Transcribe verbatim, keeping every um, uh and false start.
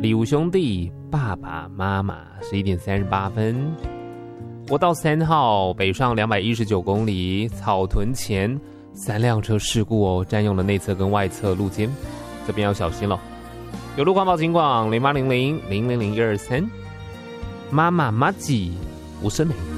礼物兄弟爸爸妈妈十一点三十八分。国道三号北上两百一十九公里，草屯前三辆车事故哦，占用了内侧跟外侧路肩，这边要小心了。有路况报警广零八零零零零零一二三。妈妈妈吉吴声美。